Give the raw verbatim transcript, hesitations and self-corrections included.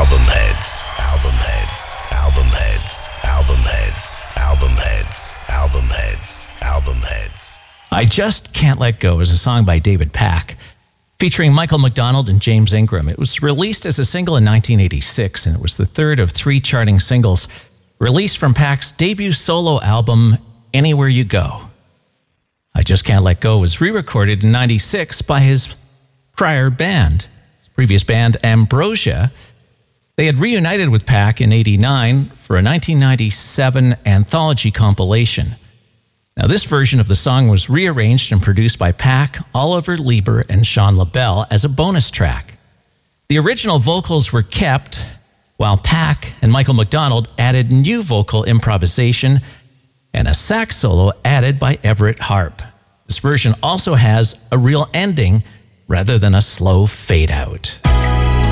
Album heads, album heads, album heads, album heads, album heads, album heads, album heads. I Just Can't Let Go is a song by David Pack, featuring Michael McDonald and James Ingram. It was released as a single in nineteen eighty-six, and it was the third of three charting singles released from Pack's debut solo album, Anywhere You Go. I Just Can't Let Go was re-recorded in ninety-six by his prior band, his previous band, Ambrosia. They had reunited with Pack in eighty-nine for a nineteen ninety-seven anthology compilation. Now, this version of the song was rearranged and produced by Pack, Oliver Lieber, and Sean LaBelle as a bonus track. The original vocals were kept, while Pack and Michael McDonald added new vocal improvisation and a sax solo added by Everett Harp. This version also has a real ending rather than a slow fade out.